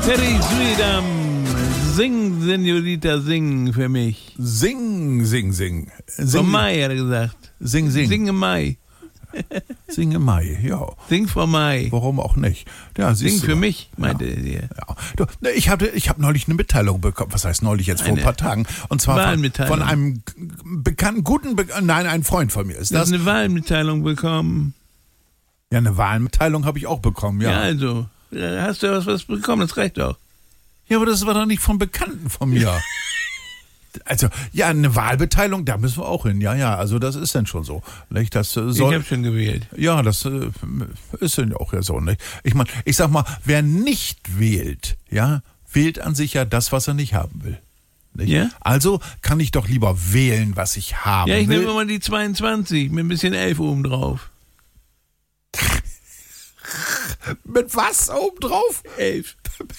Terry Sweedam, sing, Senorita, sing für mich. Sing, sing, sing. Vom Mai, hat er gesagt. Sing, sing. Sing im Mai. Sing im Mai, ja. Sing vom Mai. Warum auch nicht? Ja, Sing für mich, meinte er. Ja. Du, ich hab neulich eine Mitteilung bekommen. Was heißt neulich? Jetzt vor ein paar Tagen. Und zwar von einem ein Freund von mir. Du hast eine Wahlmitteilung bekommen. Ja, eine Wahlmitteilung habe ich auch bekommen, ja. Ja, also. Hast du was bekommen? Das reicht doch. Ja, aber das war doch nicht von Bekannten von mir. Also, ja, eine Wahlbeteiligung, da müssen wir auch hin. Ja, also das ist dann schon so. Ich habe schon gewählt. Ja, das ist dann auch ja so. Nicht? Ich meine, ich sag mal, wer nicht wählt, ja, wählt an sich ja das, was er nicht haben will. Nicht? Ja? Also kann ich doch lieber wählen, was ich haben will. Ja, ich nehme mal die 22 mit ein bisschen 11 oben drauf. Mit was oben drauf? 11.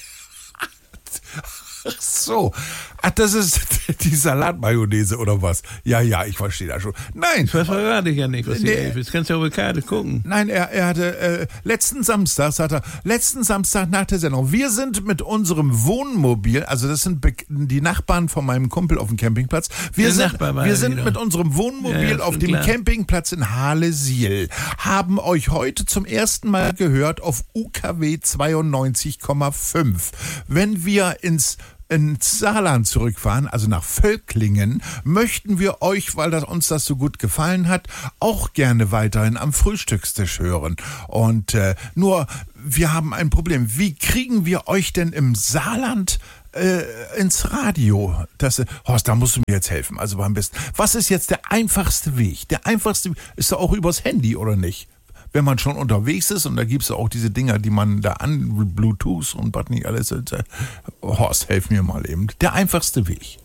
Ach so. Ach, das ist die Salatmayonnaise oder was? Ja, ich verstehe das schon. Nein. Das verrate ich ja nicht, was die 11 ist. Kannst du auf der Karte gucken. Nein, er hatte letzten Samstag nach der Sendung, wir sind mit unserem Wohnmobil, also das sind die Nachbarn von meinem Kumpel auf dem Campingplatz, wir sind mit unserem Wohnmobil auf dem Campingplatz in Halesiel, haben euch heute zum ersten Mal gehört auf UKW 92,5. Wenn wir ins Saarland zurückfahren, also nach Völklingen, möchten wir euch, weil uns das so gut gefallen hat, auch gerne weiterhin am Frühstückstisch hören. Und nur, wir haben ein Problem. Wie kriegen wir euch denn im Saarland ins Radio? Horst, da musst du mir jetzt helfen. Also am besten. Was ist jetzt der einfachste Weg? Der einfachste Weg ist doch auch übers Handy, oder nicht? Wenn man schon unterwegs ist, und da gibt es auch diese Dinger, die man da an, Bluetooth und was nicht alles. Horst, helf mir mal eben. Der einfachste Weg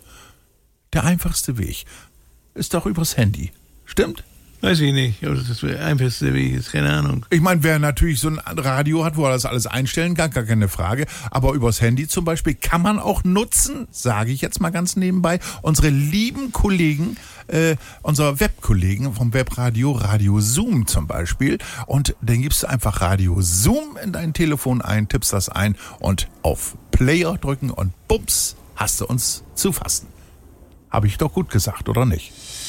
ist doch übers Handy. Stimmt? Weiß ich nicht, ob das der einfachste Weg ist, keine Ahnung. Ich meine, wer natürlich so ein Radio hat, wo er das alles einstellen kann, gar keine Frage. Aber übers Handy zum Beispiel kann man auch nutzen, sage ich jetzt mal ganz nebenbei, unsere lieben Kollegen, unsere Webkollegen vom Webradio, Radio Zoom zum Beispiel. Und dann gibst du einfach Radio Zoom in dein Telefon ein, tippst das ein und auf Player drücken und bums, hast du uns zu fassen. Habe ich doch gut gesagt, oder nicht?